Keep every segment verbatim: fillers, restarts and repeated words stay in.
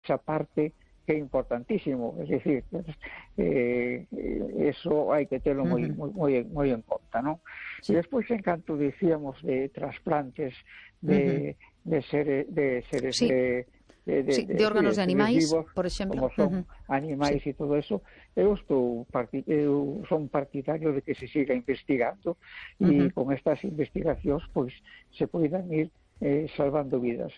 esa parte que é importantísimo, es decir, eh, eso hai que terlo moi, moi, moi, moi en conta, non? Sí. E despois, en canto dicíamos de trasplantes de, uh-huh. de, seres, de seres sí. de, de, de, sí, de, de órganos de, de animais, vivos, por exemplo, como son uh-huh. animais sí. E todo eso, eu estou parti eu son partidario de que se siga investigando e uh-huh. con estas investigacións pois se poidan ir Eh, salvando vidas.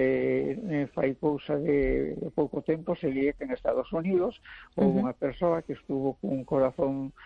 Eh, fai cousa de pouco tempo se lie que en Estados Unidos houve uh-huh. unha persoa que estuvo cun corazón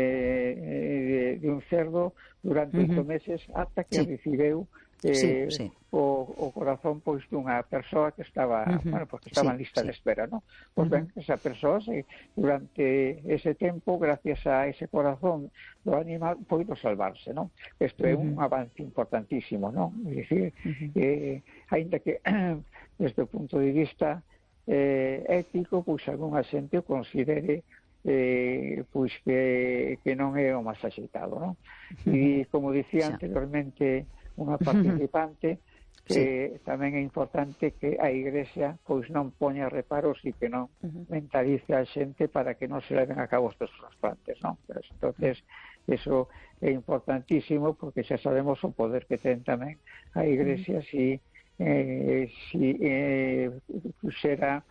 eh, de, de un cerdo durante oito uh-huh. meses ata que sí. recibeu eh, sí, sí. O, o corazón pois dunha persoa que estaba, uh-huh. bueno, pues que estaba sí, en lista sí. de espera, ¿no? Pois uh-huh. ben, esa persoa se, durante ese tempo, gracias a ese corazón do animal, poido salvarse, ¿no? Isto é uh-huh. un avance importantísimo, ¿no? É dicir, uh-huh. eh, ainda que desde o punto de vista eh, ético, pois algunha xente o considere eh, pois que, que non é o máis axeitado, ¿no? E como dicía sí. anteriormente unha participante, que sí. tamén é importante que a Igrexa pois non poña reparos e que non uh-huh. mentalice a xente para que non se leven a cabo estes trasplantes, non? Pues, entonces, eso é importantísimo porque xa sabemos o poder que ten tamén a Igrexa uh-huh. si, eh, si eh, puxera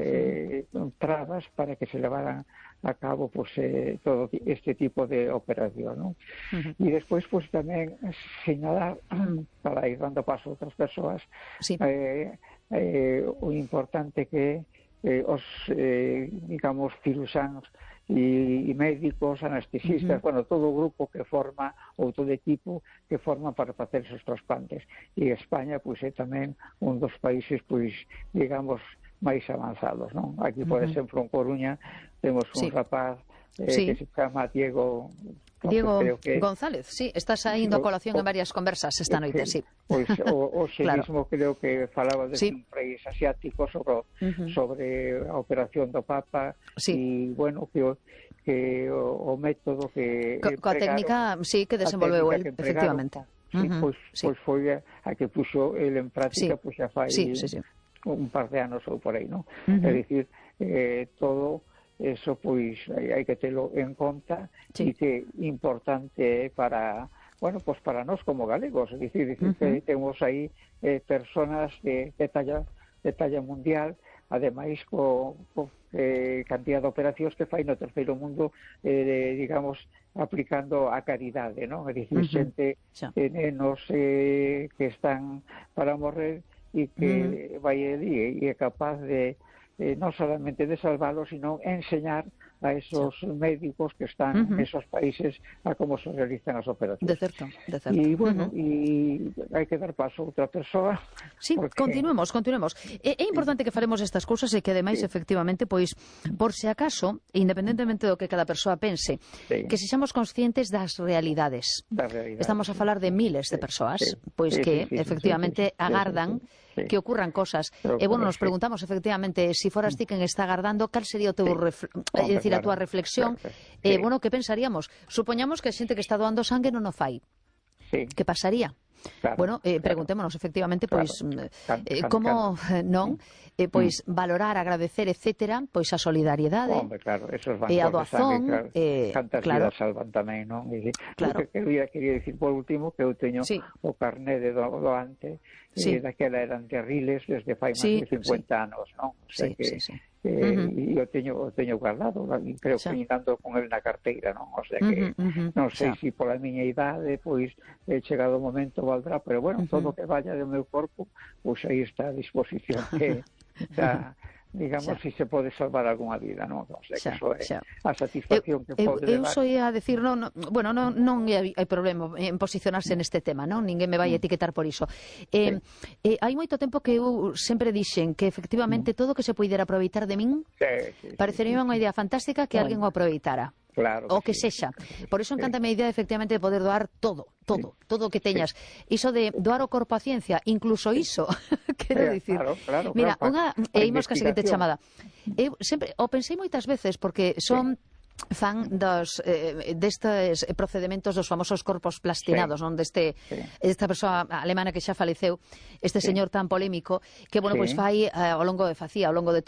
eh, trabas para que se levaran a cabo pues, eh, todo este tipo de operación, ¿no? Uh-huh. E despois pues, tamén señalar para ir dando paso a outras persoas sí. eh, eh, o importante que eh, os eh, digamos ciruxanos e, e médicos, anestesistas, uh-huh. bueno, todo o grupo que forma ou todo equipo que forma para facer esos trasplantes. E España pois é tamén un dos países pois digamos máis avanzados, non? Aquí, por uh-huh. exemplo, en Coruña temos un sí. rapaz eh, sí. que se chama Diego Diego que... González, sí, está saindo a colación o, en varias conversas esta noite, que, sí. Pois o, o claro. mismo creo que falaba de sí. un país asiático sobre, uh-huh. sobre a operación do Papa sí. e, bueno, que o, que o, o método que Co, coa técnica, sí, que desenvolveu el, efectivamente. Sí, uh-huh. pois, sí. pois foi a, a que puxo el en práctica, sí. pois xa fai sí, sí, sí. un par de anos ou por aí, non? Uh-huh. É dicir, eh, todo eso pois hai que telo en conta sí. e que importante para, bueno, pues para nós como galegos, é dicir, uh-huh. que temos aí eh, personas de, de talla de talla mundial, ademais co, co eh, cantidad de operacións que fai no terceiro mundo, eh, de, digamos, aplicando a caridade, non? É dicir, uh-huh. xente sí. de nenos eh, que están para morrer e que uh-huh. vai ali e é capaz de Eh, non solamente de salvarlos, sino enseñar a esos sí. médicos que están uh-huh. en esos países a cómo se realizan as operacións. De certo, de certo. E, bueno, uh-huh. e hai que dar paso a outra persoa. Sí, porque... continuemos, continuemos. É, é importante que faremos estas cousas e que, ademais, sí. efectivamente, pois, por se acaso, independentemente do que cada persoa pense, sí. que sexamos conscientes das realidades. Das realidades. Estamos a falar de miles sí. de persoas, sí. pois sí, que, sí, sí, efectivamente, sí, sí, sí. agardan sí, sí. Sí. que ocurran cosas. Pero, e, bueno, nos preguntamos, efectivamente, si foras ti quen está agardando, cal sería o teu sí. ref... é dicir, a túa reflexión. Claro, sí. eh, bueno, que pensaríamos? Supoñamos que a xente que está doando sangue non o fai. Sí. Que pasaría? Claro, bueno, eh, claro. preguntémonos efectivamente pois claro. eh, como non eh, pois mm. valorar, agradecer, etcétera, pois a solidariedade. Hombre, claro, esos e a doazón, claro, eh, cantas claro. vidas salvan tamén, non? E, claro. que quería, quería dicir por último que eu teño sí. o carné de do, doante sí. e daquela eran terribles desde fai máis sí, de cincuenta sí. anos, non? O sea sí, que, sí, sí. Eh, uh-huh. e eu teño, o teño guardado, creo sí. que andando con el na carteira, non? O sea que uh-huh, uh-huh. non sei sí. se pola miña idade pois he chegado o momento valdrá, pero bueno, uh-huh. todo o que vaya do meu corpo, pois aí está a disposición que da, digamos, si sí. se pode salvar algunha vida, non? O sea, que eso é xa. A satisfacción eu, que pode eu, levar. Eu soi a decir, non, no, bueno, non, non hai, hai problema en posicionarse neste tema, non? Ninguén me vai mm. etiquetar por iso. Eh, sí. eh, hai moito tempo que eu sempre dixen que efectivamente mm. todo o que se puidera aproveitar de min sí, sí, parecería sí, sí. unha idea fantástica que sí. alguén o aproveitara. Claro o que sí. sexa. Por iso encanta sí. a idea efectivamente de poder doar todo, todo, sí. todo o que teñas. Sí. Iso de doar o corpo a ciencia, incluso iso, quero sí, dicir. Claro, claro, Mira, claro, unha, e imos ca seguinte chamada. Eu sempre, o pensei moitas veces, porque son... Sí. fan dos eh, destes procedementos dos famosos corpos plastinados, sí. non deste sí. esta persoa alemana que xa faleceu, este sí. señor tan polémico, que, bueno, sí. pois fai eh, ao longo de facía, ao longo de